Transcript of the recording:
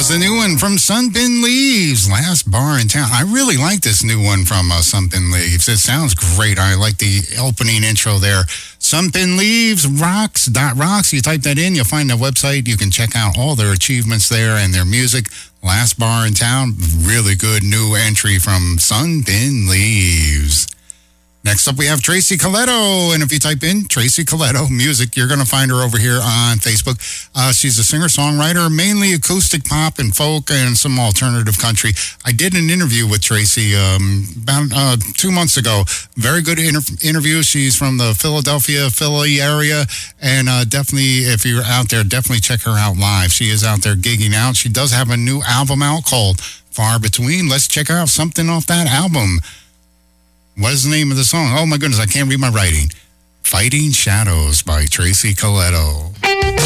was the new one from Sunken Leaves, Last Bar in Town. I really like this new one from Sunken Leaves. It sounds great. I like the opening intro there. Sunken Leaves, rocks.rocks. You type that in, you'll find the website. You can check out all their achievements there and their music. Last Bar in Town, really good new entry from Sunken Leaves. Next up, we have Tracy Coletto, and if you type in Tracy Coletto Music, you're going to find her over here on Facebook. She's a singer-songwriter, mainly acoustic pop and folk and some alternative country. I did an interview with Tracy about 2 months ago. Very good interview. She's from the Philadelphia, Philly area, and definitely, if you're out there, definitely check her out live. She is out there gigging out. She does have a new album out called Far Between. Let's check out something off that album. What is the name of the song? Oh, my goodness, I can't read my writing. Fighting Shadows by Tracy Coletto.